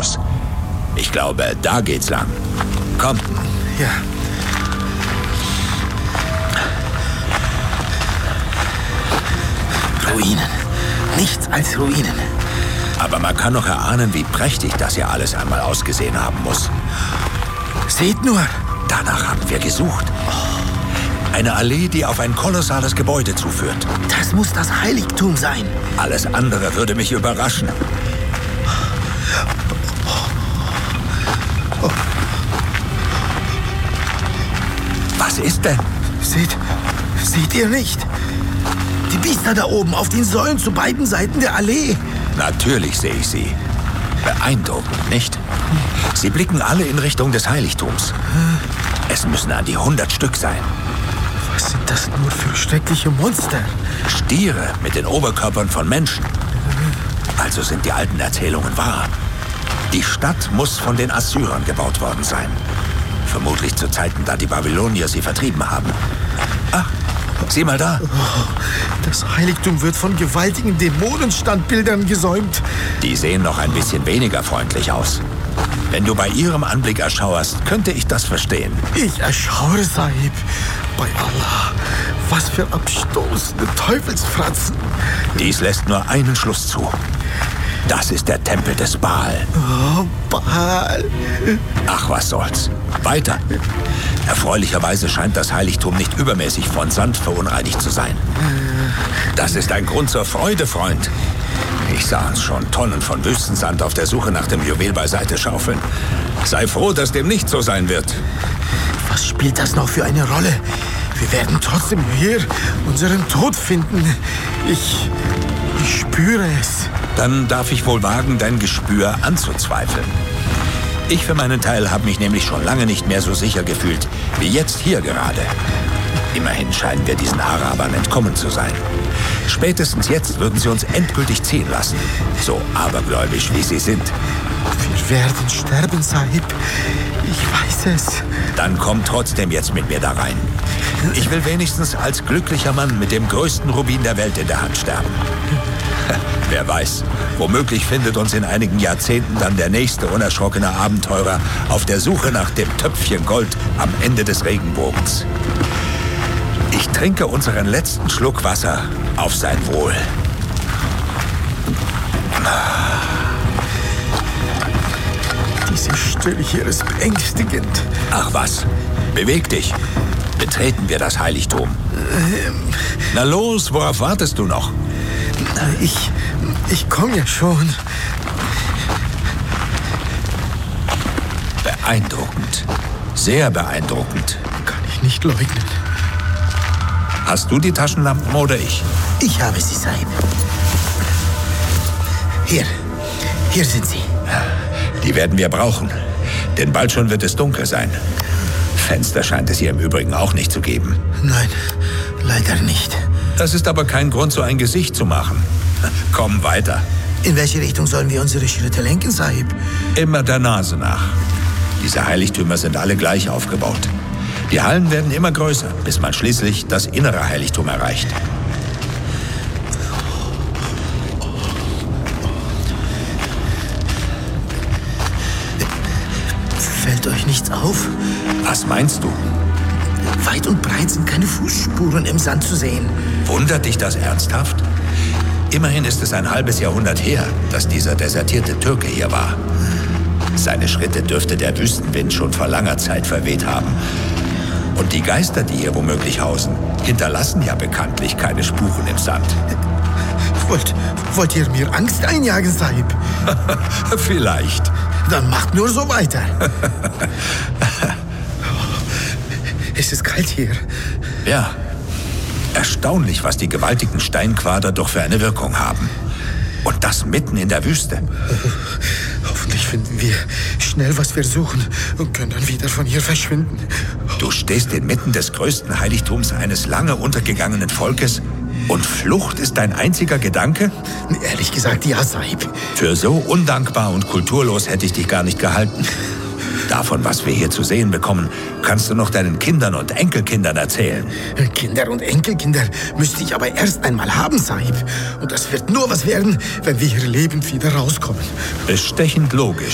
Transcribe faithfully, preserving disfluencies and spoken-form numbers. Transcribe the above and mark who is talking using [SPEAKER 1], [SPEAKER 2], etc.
[SPEAKER 1] aus. Ich glaube, da geht's lang. Komm.
[SPEAKER 2] Ja. Ruinen. Nichts als Ruinen.
[SPEAKER 1] Aber man kann noch erahnen, wie prächtig das hier alles einmal ausgesehen haben muss.
[SPEAKER 2] Seht nur.
[SPEAKER 1] Danach haben wir gesucht. Eine Allee, die auf ein kolossales Gebäude zuführt.
[SPEAKER 2] Das muss das Heiligtum sein.
[SPEAKER 1] Alles andere würde mich überraschen. Was ist denn?
[SPEAKER 2] Seht, seht ihr nicht? Die Biester da oben auf den Säulen zu beiden Seiten der Allee.
[SPEAKER 1] Natürlich sehe ich sie. Beeindruckend, nicht? Sie blicken alle in Richtung des Heiligtums. Es müssen an die hundert Stück sein.
[SPEAKER 2] Was sind das nur für schreckliche Monster?
[SPEAKER 1] Stiere mit den Oberkörpern von Menschen. Also sind die alten Erzählungen wahr. Die Stadt muss von den Assyrern gebaut worden sein. Vermutlich zu Zeiten, da die Babylonier sie vertrieben haben. Ah, sieh mal da.
[SPEAKER 2] Das Heiligtum wird von gewaltigen Dämonenstandbildern gesäumt.
[SPEAKER 1] Die sehen noch ein bisschen weniger freundlich aus. Wenn du bei ihrem Anblick erschauerst, könnte ich das verstehen.
[SPEAKER 2] Ich erschauere, Sahib. Bei Allah. Was für abstoßende Teufelsfratzen.
[SPEAKER 1] Dies lässt nur einen Schluss zu. Das ist der Tempel des Baal.
[SPEAKER 2] Oh, Baal.
[SPEAKER 1] Ach, was soll's. Weiter. Erfreulicherweise scheint das Heiligtum nicht übermäßig von Sand verunreinigt zu sein. Das ist ein Grund zur Freude, Freund. Ich sah uns schon Tonnen von Wüstensand auf der Suche nach dem Juwel beiseite schaufeln. Sei froh, dass dem nicht so sein wird.
[SPEAKER 2] Was spielt das noch für eine Rolle? Wir werden trotzdem hier unseren Tod finden. Ich, ich spüre es.
[SPEAKER 1] Dann darf ich wohl wagen, dein Gespür anzuzweifeln. Ich für meinen Teil habe mich nämlich schon lange nicht mehr so sicher gefühlt, wie jetzt hier gerade. Immerhin scheinen wir diesen Arabern entkommen zu sein. Spätestens jetzt würden sie uns endgültig ziehen lassen. So abergläubisch, wie sie sind.
[SPEAKER 2] Wir werden sterben, Sahib. Ich weiß es.
[SPEAKER 1] Dann komm trotzdem jetzt mit mir da rein. Ich will wenigstens als glücklicher Mann mit dem größten Rubin der Welt in der Hand sterben. Wer weiß, womöglich findet uns in einigen Jahrzehnten dann der nächste unerschrockene Abenteurer auf der Suche nach dem Töpfchen Gold am Ende des Regenbogens. Ich trinke unseren letzten Schluck Wasser auf sein Wohl.
[SPEAKER 2] Diese Stille hier ist beängstigend.
[SPEAKER 1] Ach was, beweg dich. Betreten wir das Heiligtum. Na los, worauf wartest du noch?
[SPEAKER 2] Ich, ich komme ja schon.
[SPEAKER 1] Beeindruckend. Sehr beeindruckend.
[SPEAKER 2] Kann ich nicht leugnen.
[SPEAKER 1] Hast du die Taschenlampen oder ich?
[SPEAKER 2] Ich habe sie, Sahib. Hier, hier sind sie.
[SPEAKER 1] Die werden wir brauchen, denn bald schon wird es dunkel sein. Fenster scheint es hier im Übrigen auch nicht zu geben.
[SPEAKER 2] Nein, leider nicht.
[SPEAKER 1] Das ist aber kein Grund, so ein Gesicht zu machen. Komm weiter.
[SPEAKER 2] In welche Richtung sollen wir unsere Schritte lenken, Sahib?
[SPEAKER 1] Immer der Nase nach. Diese Heiligtümer sind alle gleich aufgebaut. Die Hallen werden immer größer, bis man schließlich das innere Heiligtum erreicht.
[SPEAKER 2] Fällt euch nichts auf?
[SPEAKER 1] Was meinst du?
[SPEAKER 2] Weit und breit sind keine Fußspuren im Sand zu sehen.
[SPEAKER 1] Wundert dich das ernsthaft? Immerhin ist es ein halbes Jahrhundert her, dass dieser desertierte Türke hier war. Seine Schritte dürfte der Wüstenwind schon vor langer Zeit verweht haben. Und die Geister, die hier womöglich hausen, hinterlassen ja bekanntlich keine Spuren im Sand.
[SPEAKER 2] Wollt, wollt ihr mir Angst einjagen, Sahib?
[SPEAKER 1] Vielleicht.
[SPEAKER 2] Dann macht nur so weiter. Es ist kalt hier.
[SPEAKER 1] Ja. Erstaunlich, was die gewaltigen Steinquader doch für eine Wirkung haben. Und das mitten in der Wüste.
[SPEAKER 2] Hoffentlich finden wir schnell, was wir suchen und können dann wieder von hier verschwinden.
[SPEAKER 1] Du stehst inmitten des größten Heiligtums eines lange untergegangenen Volkes und Flucht ist dein einziger Gedanke?
[SPEAKER 2] Ehrlich gesagt, ja, Sahib.
[SPEAKER 1] Für so undankbar und kulturlos hätte ich dich gar nicht gehalten. Davon, was wir hier zu sehen bekommen, kannst du noch deinen Kindern und Enkelkindern erzählen.
[SPEAKER 2] Kinder und Enkelkinder müsste ich aber erst einmal haben, Sahib. Und das wird nur was werden, wenn wir hier lebend wieder rauskommen.
[SPEAKER 1] Bestechend logisch.